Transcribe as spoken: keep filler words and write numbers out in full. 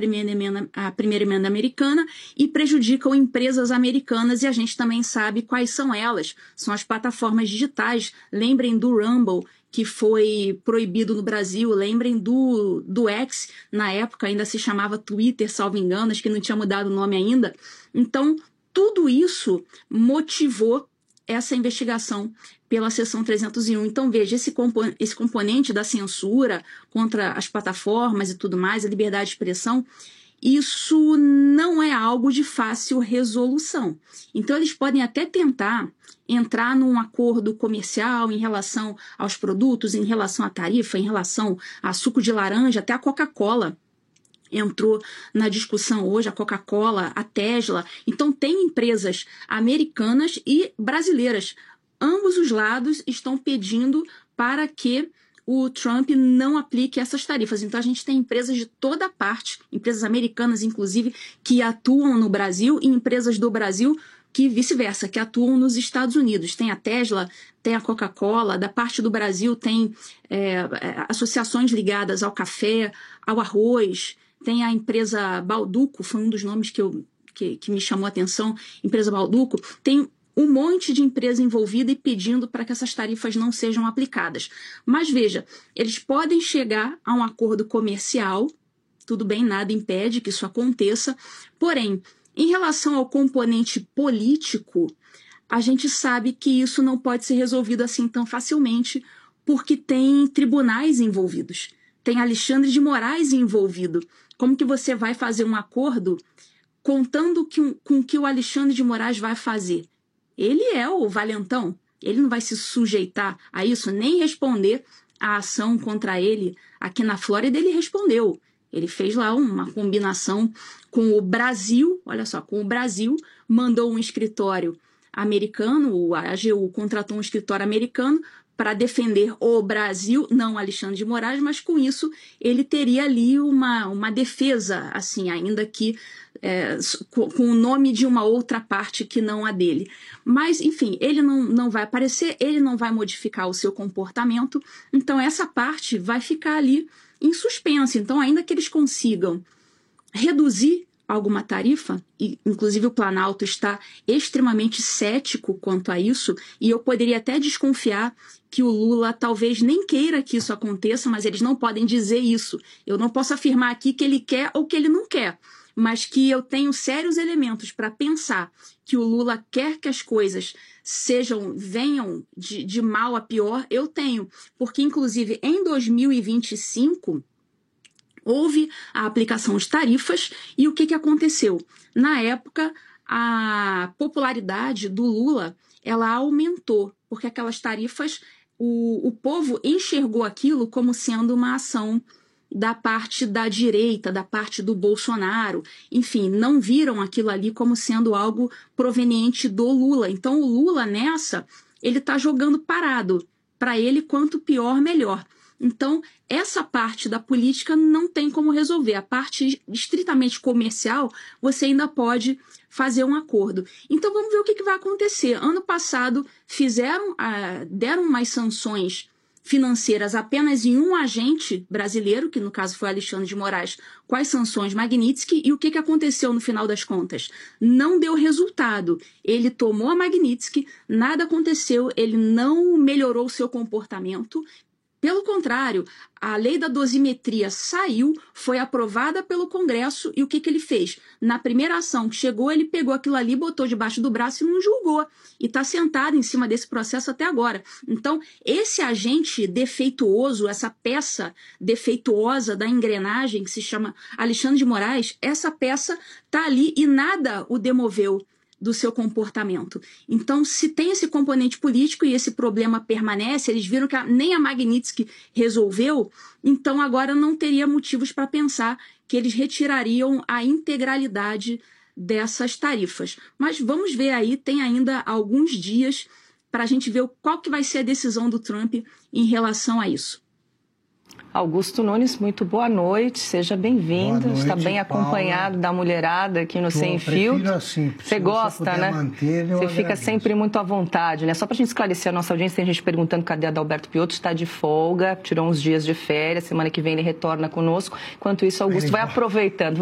primeira emenda, a primeira emenda americana e prejudicam empresas americanas, e a gente também sabe quais são elas. São as plataformas digitais. Lembrem do Rumble, que foi proibido no Brasil. Lembrem do, do X, na época ainda se chamava Twitter, salvo engano, acho que não tinha mudado o nome ainda. Então, tudo isso motivou essa investigação pela seção trezentos e um. Então, veja, esse, compo esse componente da censura contra as plataformas e tudo mais, a liberdade de expressão, isso não é algo de fácil resolução. Então, eles podem até tentar entrar num acordo comercial em relação aos produtos, em relação à tarifa, em relação a suco de laranja, até a Coca-Cola entrou na discussão hoje, a Coca-Cola, a Tesla. Então, tem empresas americanas e brasileiras. Ambos os lados estão pedindo para que o Trump não aplique essas tarifas. Então, a gente tem empresas de toda parte, empresas americanas, inclusive, que atuam no Brasil, e empresas do Brasil que vice-versa, que atuam nos Estados Unidos. Tem a Tesla, tem a Coca-Cola, da parte do Brasil tem é, associações ligadas ao café, ao arroz. Tem a empresa Balduco, foi um dos nomes que, eu, que, que me chamou a atenção, empresa Balduco. Tem um monte de empresa envolvida e pedindo para que essas tarifas não sejam aplicadas. Mas veja, eles podem chegar a um acordo comercial, tudo bem, nada impede que isso aconteça, porém, em relação ao componente político, a gente sabe que isso não pode ser resolvido assim tão facilmente, porque tem tribunais envolvidos. Tem Alexandre de Moraes envolvido. Como que você vai fazer um acordo contando que, com o que o Alexandre de Moraes vai fazer? Ele é o valentão. Ele não vai se sujeitar a isso, nem responder a ação contra ele. Aqui na Flórida ele respondeu. Ele fez lá uma combinação com o Brasil, olha só, com o Brasil, mandou um escritório americano, a AGU contratou um escritório americano para defender o Brasil, não Alexandre de Moraes, mas com isso ele teria ali uma, uma defesa, assim, ainda que é, com, com o nome de uma outra parte que não a dele. Mas, enfim, ele não, não vai aparecer, ele não vai modificar o seu comportamento, então essa parte vai ficar ali em suspenso. Então, ainda que eles consigam reduzir alguma tarifa, e inclusive o Planalto está extremamente cético quanto a isso, e eu poderia até desconfiar que o Lula talvez nem queira que isso aconteça, mas eles não podem dizer isso. Eu não posso afirmar aqui que ele quer ou que ele não quer, mas que eu tenho sérios elementos para pensar que o Lula quer que as coisas sejam, venham de, de mal a pior, eu tenho. Porque, inclusive, em dois mil e vinte e cinco... houve a aplicação de tarifas e o que, que aconteceu? Na época, a popularidade do Lula ela aumentou, porque aquelas tarifas, o, o povo enxergou aquilo como sendo uma ação da parte da direita, da parte do Bolsonaro. Enfim, não viram aquilo ali como sendo algo proveniente do Lula. Então, o Lula, nessa, ele está jogando parado. Para ele, quanto pior, melhor. Então, essa parte da política não tem como resolver. A parte estritamente comercial, você ainda pode fazer um acordo. Então, vamos ver o que, que vai acontecer. Ano passado, fizeram, ah, deram umas sanções financeiras apenas em um agente brasileiro, que no caso foi Alexandre de Moraes, com as sanções Magnitsky, e o que, que aconteceu no final das contas? Não deu resultado. Ele tomou a Magnitsky, nada aconteceu, ele não melhorou o seu comportamento. Pelo contrário, a lei da dosimetria saiu, foi aprovada pelo Congresso, e o que, que ele fez? Na primeira ação que chegou, ele pegou aquilo ali, botou debaixo do braço e não julgou. E está sentado em cima desse processo até agora. Então, esse agente defeituoso, essa peça defeituosa da engrenagem, que se chama Alexandre de Moraes, essa peça está ali e nada o demoveu do seu comportamento. Então, se tem esse componente político e esse problema permanece, eles viram que a, nem a Magnitsky resolveu, então agora não teria motivos para pensar que eles retirariam a integralidade dessas tarifas. Mas vamos ver aí, tem ainda alguns dias para a gente ver qual que vai ser a decisão do Trump em relação a isso. Augusto Nunes, muito boa noite, seja bem-vindo. Está bem acompanhado Paula, da mulherada aqui no Sem Fio. Assim, você gosta, né? Manter, você agradeço. Fica sempre muito à vontade, né? Só para a gente esclarecer a nossa audiência, tem gente perguntando cadê Adalberto Piotto, está de folga, tirou uns dias de férias, semana que vem ele retorna conosco. Enquanto isso, Augusto ele vai aproveitando.